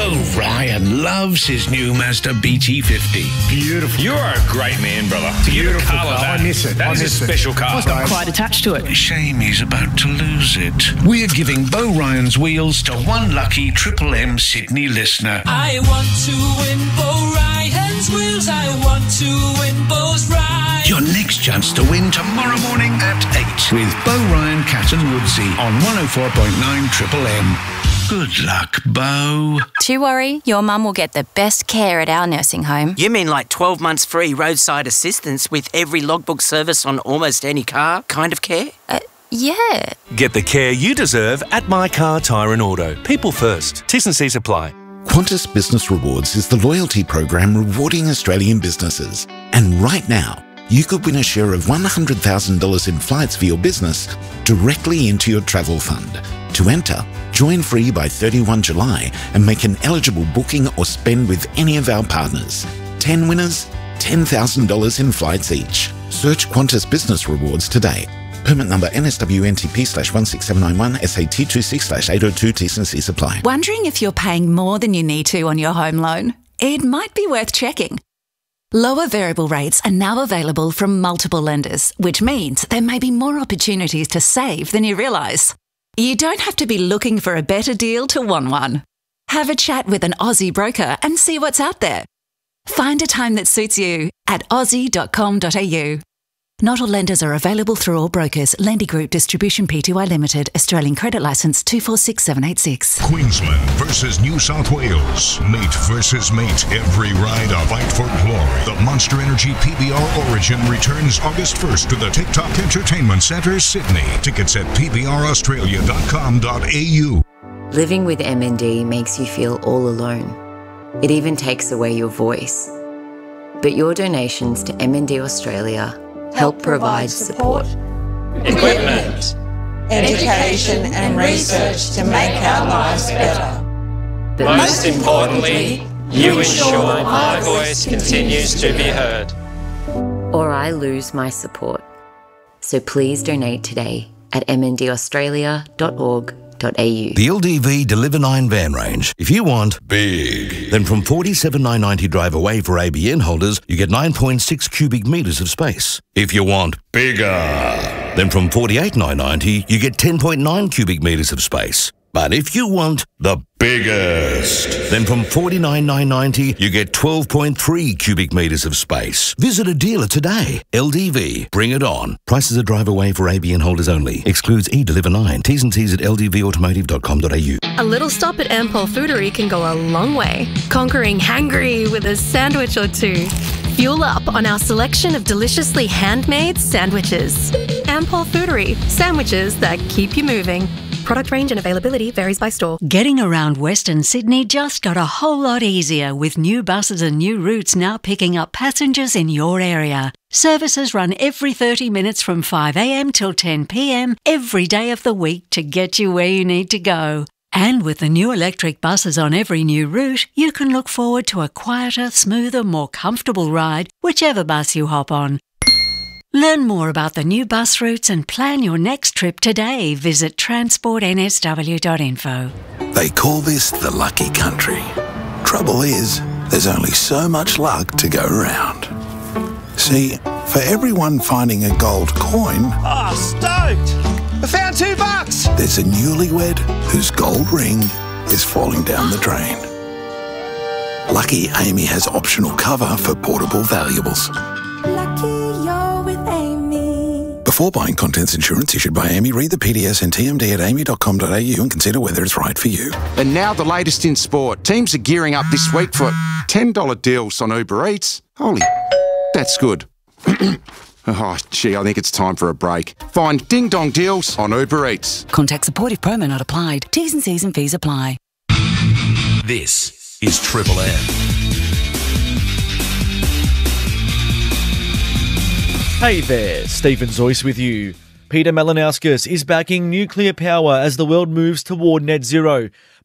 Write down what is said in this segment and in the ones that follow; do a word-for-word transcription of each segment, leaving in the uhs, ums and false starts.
Beau Ryan loves his new Mazda B T fifty. Beautiful. You are a great man, brother. Beautiful Colour car. that. I miss it. That I is miss a it. special car. Nice. Quite attached to it. Shame he's about to lose it. We're giving Beau Ryan's wheels to one lucky Triple M Sydney listener. I want to win Beau Ryan's wheels. I want to win Beau's ride. Your next chance to win tomorrow morning at eight with Beau Ryan, Cat and Woodsy on one oh four point nine Triple M. Good luck, Beau. Don't worry, your mum will get the best care at our nursing home. You mean like twelve months free roadside assistance with every logbook service on almost any car kind of care? Uh, yeah. Get the care you deserve at My Car Tyre and Auto. People first. T's and C's apply. Qantas Business Rewards is the loyalty program rewarding Australian businesses. And right now, you could win a share of one hundred thousand dollars in flights for your business directly into your travel fund. To enter, join free by thirty-first of July and make an eligible booking or spend with any of our partners. ten winners, ten thousand dollars in flights each. Search Qantas Business Rewards today. Permit number N S W N T P slash one six seven nine one S A T twenty-six slash eight oh two T's and C's apply. Wondering if you're paying more than you need to on your home loan? It might be worth checking. Lower variable rates are now available from multiple lenders, which means there may be more opportunities to save than you realise. You don't have to be looking for a better deal to want one. Have a chat with an Aussie broker and see what's out there. Find a time that suits you at aussie dot com dot a u. Not all lenders are available through all brokers. Lendy Group Distribution Pty Limited. Australian Credit Licence two four six seven eight six. Queensland versus New South Wales. Mate versus mate. Every ride a fight for glory. The Monster Energy P B R Origin returns August first to the TikTok Entertainment Centre, Sydney. Tickets at p b r australia dot com dot a u. Living with M N D makes you feel all alone. It even takes away your voice. But your donations to M N D Australia help provide support, equipment, education and research to make our lives better. But most importantly, you ensure my voice continues to be heard. Or I lose my support. So please donate today at m n d australia dot org dot a u. The L D V Deliver nine van range. If you want big, then from forty-seven thousand nine hundred ninety drive away for A B N holders, you get nine point six cubic metres of space. If you want bigger, then from forty-eight thousand nine hundred ninety, you get ten point nine cubic metres of space. But if you want the biggest, then from forty-nine thousand nine hundred ninety, you get twelve point three cubic metres of space. Visit a dealer today. L D V, bring it on. Prices are drive away for A B N holders only. Excludes e-Deliver nine. T's and C's at l d v automotive dot com dot a u. A little stop at Ampol Foodery can go a long way, conquering hangry with a sandwich or two. Fuel up on our selection of deliciously handmade sandwiches. Ampol Foodery, sandwiches that keep you moving. Product range and availability varies by store. Getting around Western Sydney just got a whole lot easier with new buses and new routes now picking up passengers in your area. Services run every thirty minutes from five a m till ten p m every day of the week to get you where you need to go. And with the new electric buses on every new route, you can look forward to a quieter, smoother, more comfortable ride, whichever bus you hop on. Learn more about the new bus routes and plan your next trip today. Visit transport n s w dot info. They call this the lucky country. Trouble is, there's only so much luck to go around. See, for everyone finding a gold coin... Oh, stoked! I found two bucks! There's a newlywed whose gold ring is falling down the drain. Lucky Amy has optional cover for portable valuables. Lucky you're with Amy. Before buying contents insurance issued by Amy, read the P D S and T M D at amy dot com dot a u and consider whether it's right for you. And now the latest in sport. Teams are gearing up this week for ten dollar deals on Uber Eats. Holy, that's good. Oh, gee, I think it's time for a break. Find Ding Dong deals on Uber Eats. Contact supportive promo not applied. T's and C's and fees apply. This is Triple M. Hey there, Stephen Zoyce with you. Peter Malinauskas is backing nuclear power as the world moves toward net zero.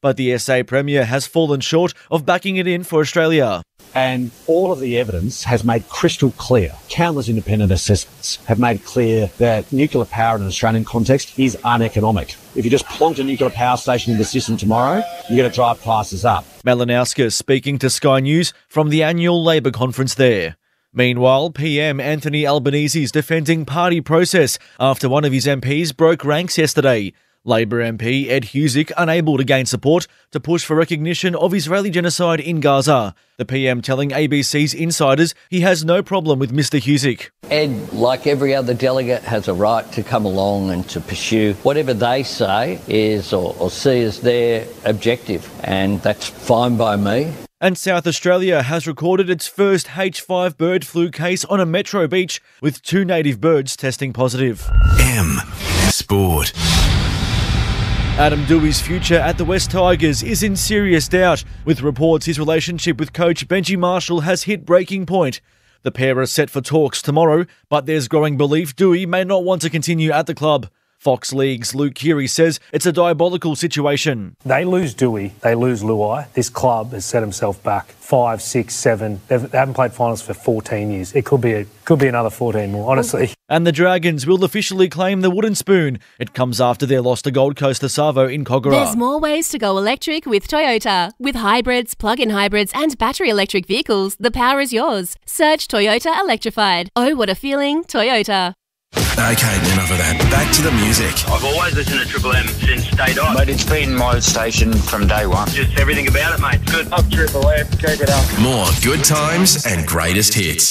but the S A Premier has fallen short of backing it in for Australia. And all of the evidence has made crystal clear, countless independent assessments have made clear that nuclear power in an Australian context is uneconomic. If you just plonk a nuclear power station in the system tomorrow, you're going to drive prices up. Malinowska speaking to Sky News from the annual Labor conference there. Meanwhile, P M Anthony Albanese is defending party process after one of his M Ps broke ranks yesterday. Labor M P Ed Husic unable to gain support to push for recognition of Israeli genocide in Gaza. The P M telling A B C's Insiders he has no problem with Mister Husic. Ed, like every other delegate, has a right to come along and to pursue whatever they say is or, or see as their objective, and that's fine by me. And South Australia has recorded its first H five bird flu case on a metro beach, with two native birds testing positive. M Sport. Adam Douei's future at the West Tigers is in serious doubt, with reports his relationship with coach Benji Marshall has hit breaking point. The pair are set for talks tomorrow, but there's growing belief Douei may not want to continue at the club. Fox League's Luke Keary says it's a diabolical situation. They lose Douei, they lose Luai. This club has set himself back five, six, seven. They've, they haven't played finals for fourteen years. It could be a, could be another fourteen more, honestly. And the Dragons will officially claim the wooden spoon. It comes after their loss to Gold Coast to Savo in Kogarah. There's more ways to go electric with Toyota. With hybrids, plug-in hybrids and battery electric vehicles, the power is yours. Search Toyota Electrified. Oh, what a feeling, Toyota. Okay, enough of that. Back to the music. I've always listened to Triple M since day dot. Mate, it's been my station from day one. Just everything about it, mate. It's good. Up Triple M, keep it up. More good times and greatest hits.